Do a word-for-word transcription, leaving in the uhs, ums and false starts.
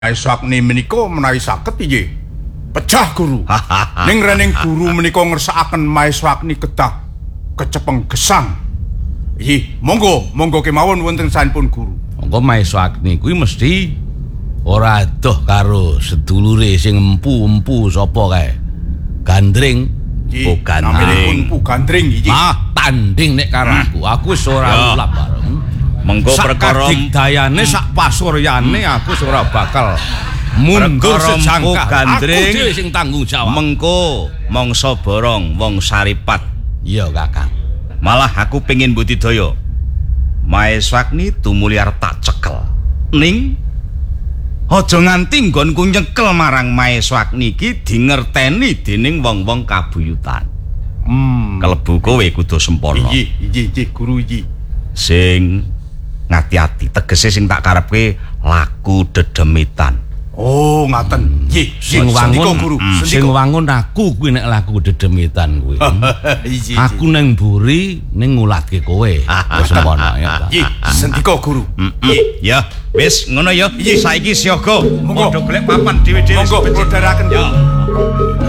Maeswagni menika menawi saged inggih pecah guru. Ning rening guru menika ngersakaken Maeswagni kedah kecepeng gesang. Inggih, monggo, monggo kemawon wonten sanipun guru. Monggo Maeswagni kuwi mesti ora adoh karo sedulure sing empu-empu sapa kae. Gandring, oh Gandring. Empu Gandring iki. Ah, tanding nek karo aku. Aku wis ora ulap bareng. Mengko perkara dayane sak pasuryane aku wis ora bakal mundur sejangka. Gandring aku dhewe sing tanggung jawab. Mengko mangsa borong wong saripat. Iya, Kakang. Malah aku pengin budidaya. Maeswagni tumuli arep tak cekel. Ning aja nganti nggonku nyekel marang Maeswagni iki dingerteni dening wong-wong kabuyutan. Hmm, kelebu kowe kudu sempurna. Iki, iki, iki guru iki. Sing ngati-ati tegese sing tak karepke laku dedemitan. Oh, ngaten. Nggih, sing wangun guru. Mm, sing wangun aku kuwi nek laku dedemitan kuwi. Aku neng mburi ning ngulatke kowe. Wis sempurna ya. Nggih, sendika guru. Nggih, ya wis ngono ya. Saiki siaga. Monggo golek papan dhewe-dhewe. Monggo, prodharaken. Ya.